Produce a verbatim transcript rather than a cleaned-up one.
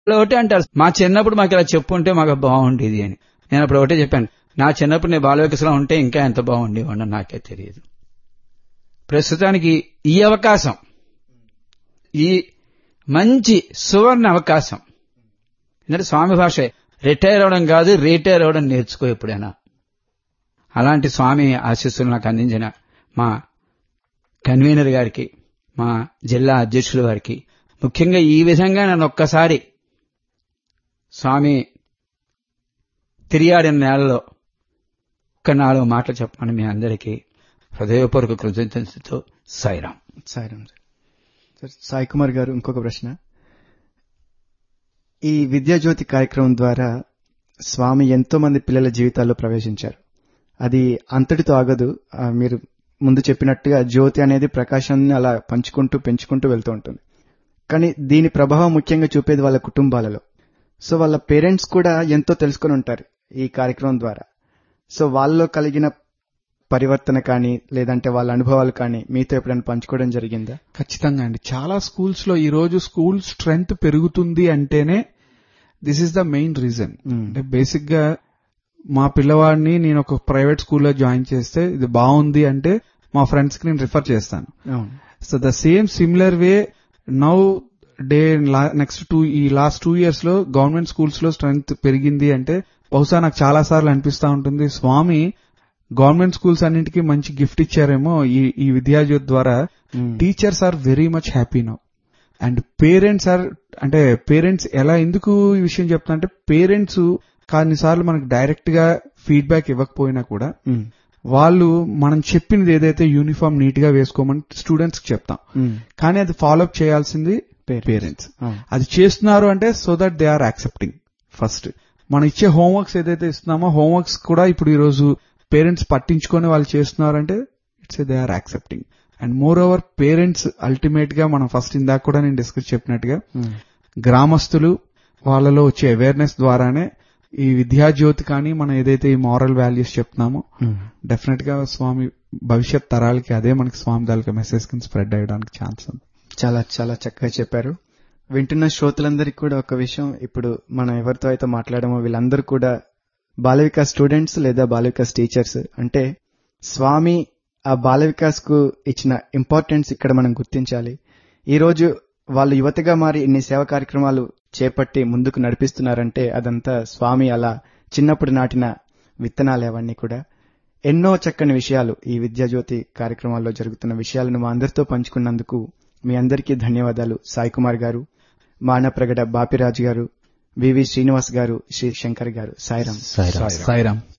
ఒకటే అంటారు, మా చిన్నప్పుడు మాకు ఇలా చెప్పుంటే మాకు బాగుండేది అని. నేను అప్పుడు ఒకటే చెప్పాను, నా చిన్నప్పుడు నేను బాల వికాసంలో ఉంటే ఇంకా ఎంత బాగుండేవాడినో నాకే తెలియదు. ప్రస్తుతానికి ఈ అవకాశం, ఈ మంచి సువర్ణ అవకాశం, ఎందుకంటే స్వామి భాష రిటైర్ అవడం కాదు, రిటైర్ అవడం నేర్చుకో ఎప్పుడైనా. అలాంటి స్వామి ఆశీస్సులు నాకు అందించిన మా కన్వీనర్ గారికి, మా జిల్లా అధ్యక్షుల వారికి, ముఖ్యంగా ఈ విధంగా నన్ను ఒక్కసారి స్వామి తిరియాడిన నేలలో ఒక్క నాలుగు మాటలు చెప్పమని మీ అందరికీ హృదయపూర్వక కృతజ్ఞతతో సాయిరాం. సాయిరాం సార్. సాయి కుమార్ గారు, ఇంకొక ప్రశ్న. ఈ విద్యాజ్యోతి కార్యక్రమం ద్వారా స్వామి ఎంతో మంది పిల్లల జీవితాల్లో ప్రవేశించారు. అది అంతటితో ఆగదు. మీరు ముందు చెప్పినట్టుగా జ్యోతి అనేది ప్రకాశాన్ని అలా పంచుకుంటూ పెంచుకుంటూ వెళ్తూ ఉంటుంది. కానీ దీని ప్రభావం ముఖ్యంగా చూపేది వాళ్ళ కుటుంబాలలో. సో వాళ్ళ పేరెంట్స్ కూడా ఎంతో తెలుసుకుని ఉంటారు ఈ కార్యక్రమం ద్వారా. సో వాళ్ళలో కలిగిన పరివర్తన కానీ లేదంటే వాళ్ళ అనుభవాలు కానీ మీతో ఎప్పుడైనా పంచుకోవడం జరిగిందా? ఖచ్చితంగా అండి. చాలా స్కూల్స్ లో ఈ రోజు స్కూల్ స్ట్రెంగ్త్ పెరుగుతుంది అంటేనే this is the main reason. అంటే బేసిక్ గా మా పిల్లవాడిని నేను ఒక ప్రైవేట్ స్కూల్లో జాయిన్ చేస్తే ఇది బాగుంది అంటే మా ఫ్రెండ్స్ కి నేను రిఫర్ చేస్తాను. So the same similar way now day next two ఈ లాస్ట్ టూ ఇయర్స్ లో గవర్నమెంట్ స్కూల్స్ లో స్ట్రెంగ్త్ పెరిగింది అంటే బహుశా నాకు చాలా సార్లు అనిపిస్తా ఉంటుంది, స్వామి గవర్నమెంట్ స్కూల్స్ అన్నింటికి మంచి గిఫ్ట్ ఇచ్చారేమో ఈ ఈ విద్యాజ్యోతి ద్వారా. Teachers are very much happy now and parents are, అంటే పేరెంట్స్ ఎలా ఎందుకు ఈ విషయం చెప్తా అంటే పేరెంట్స్ కొన్నిసార్లు మనకు డైరెక్ట్ గా ఫీడ్బ్యాక్ ఇవ్వకపోయినా కూడా వాళ్ళు మనం చెప్పింది ఏదైతే యూనిఫామ్ నీట్ గా వేసుకోమని స్టూడెంట్స్ కి చెప్తాం, కానీ అది ఫాలోఅప్ చేయాల్సింది పేరెంట్స్. అది చేస్తున్నారు అంటే so that they are accepting. First మనం ఇచ్చే హోంవర్క్స్ ఏదైతే ఇస్తున్నామో హోంవర్క్స్ కూడా ఇప్పుడు ఈ రోజు పేరెంట్స్ పట్టించుకొని వాళ్ళు చేస్తున్నారంటే it's they are accepting. And more over parents ultimate గా మనం ఫస్ట్ ఇందాక కూడా నేను డిస్కస్ చెప్పినట్టుగా గ్రామస్తులు వాళ్ళలో వచ్చే అవేర్నెస్ ద్వారానే ఈ విద్యాజ్యోతి కానీ మనం ఏదైతే ఈ మారల్ వాల్యూస్ చెప్తున్నామో డెఫినెట్ గా స్వామి భవిష్యత్ తరాలకి అదే మనకి స్వామి దానికి మెసేజ్ కింద స్ప్రెడ్ అయ్యడానికి ఛాన్స్ ఉంది. చాలా చాలా చక్కగా చెప్పారు. వింటున్న శ్రోతలందరికీ కూడా ఒక విషయం, ఇప్పుడు మనం ఎవరితో అయితే మాట్లాడామో వీళ్ళందరూ కూడా బాల వికాస్ స్టూడెంట్స్ లేదా బాల వికాస్ టీచర్స్. అంటే స్వామి ఆ బాల వికాస్ కు ఇచ్చిన ఇంపార్టెన్స్ ఇక్కడ మనం గుర్తించాలి. ఈ రోజు వాళ్ళు యువతగా మారి ఇన్ని సేవా కార్యక్రమాలు చేపట్టి ముందుకు నడిపిస్తున్నారంటే అదంతా స్వామి అలా చిన్నప్పుడు నాటిన విత్తనాలు. అవన్నీ కూడా ఎన్నో చక్కని విషయాలు ఈ విద్యాజ్యోతి కార్యక్రమాల్లో జరుగుతున్న విషయాలను మా అందరితో పంచుకున్నందుకు మీ అందరికీ ధన్యవాదాలు. సాయి కుమార్ గారు, మానప్రగడ బాపిరాజు గారు, వివి శ్రీనివాస్ గారు, శ్రీ శంకర్ గారు. సాయిరాం. సాయిరాం.